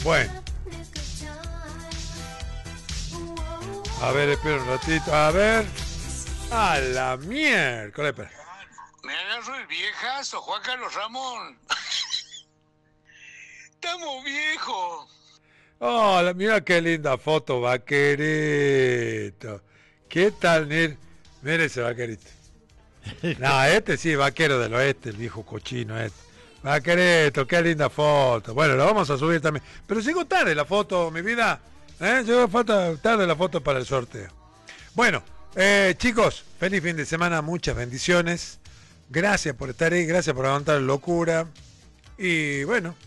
Bueno. A ver, espera un ratito. A ver. A la miércoles. Espera. Me agarro el viejazo, Juan Carlos Ramón. Estamos viejos. Hola, mira qué linda foto, vaquerito. ¿Qué tal, Nir? Mira ese vaquerito. No, este sí, vaquero del oeste, el viejo cochino este. Vaquerito, qué linda foto. Bueno, la vamos a subir también. Pero llegó tarde la foto, mi vida. Llegó tarde la foto para el sorteo. Bueno, chicos, feliz fin de semana, muchas bendiciones. Gracias por estar ahí, gracias por aguantar la locura. Y bueno,